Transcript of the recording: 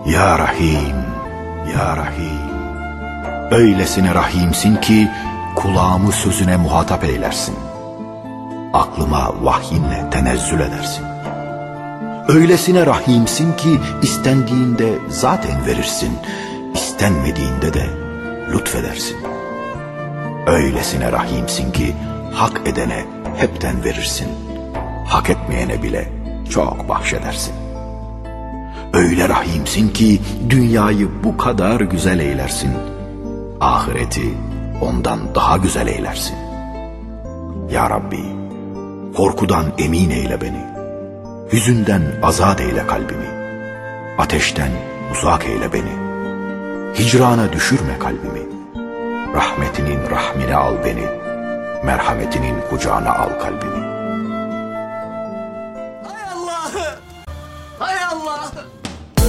Ya Rahim, Ya Rahim. Öylesine rahimsin ki kulağımı sözüne muhatap eylersin. Aklıma vahyinle tenezzül edersin. Öylesine rahimsin ki istendiğinde zaten verirsin, istenmediğinde de lütfedersin. Öylesine rahimsin ki hak edene hepten verirsin, hak etmeyene bile çok bahşedersin. Öyle rahimsin ki dünyayı bu kadar güzel eylersin, ahireti ondan daha güzel eylersin. Ya Rabbi, korkudan emin eyle beni, hüzünden azat eyle kalbimi, ateşten uzak eyle beni, hicrana düşürme kalbimi, rahmetinin rahmine al beni, merhametinin kucağına al kalbimi. Hay Allah! Hay Allah!